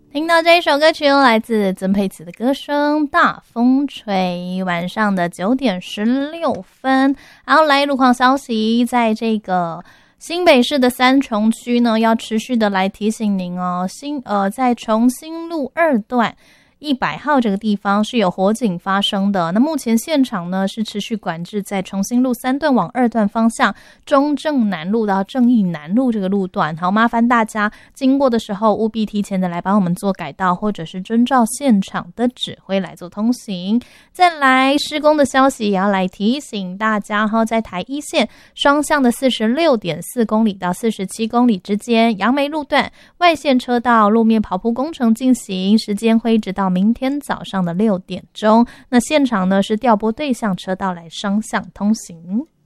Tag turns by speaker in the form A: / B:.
A: 听到这一首歌曲来自曾沛慈的歌声《大风吹》，晚上的9点16分。好，来路况消息，在这个新北市的三重区呢，要持续的来提醒您哦，在重新路2段100号这个地方是有火警发生的。那目前现场呢是持续管制在重新路3段往2段方向中正南路到正义南路这个路段。好，麻烦大家经过的时候务必提前的来帮我们做改道，或者是遵照现场的指挥来做通行。再来施工的消息也要来提醒大家哈，在台一线双向的 46.4 公里到47公里之间，杨梅路段外线车道路面刨铺工程进行，时间会一直到明天早上的6点钟。那现场呢是调拨对向车道来双向通行。